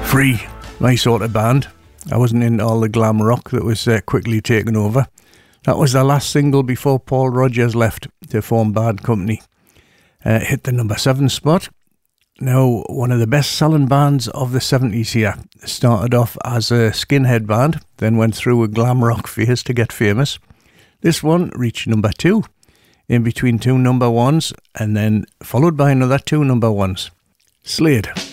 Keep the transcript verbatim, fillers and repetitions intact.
Free, my sort of band. I wasn't into all the glam rock that was uh, quickly taken over. That was the last single before Paul Rodgers left to form Bad Company. Uh, hit the number seven spot. Now, one of the best-selling bands of the seventies here. Started off as a skinhead band, then went through a glam rock phase to get famous. This one reached number two, in between two number ones, and then followed by another two number ones. Slade.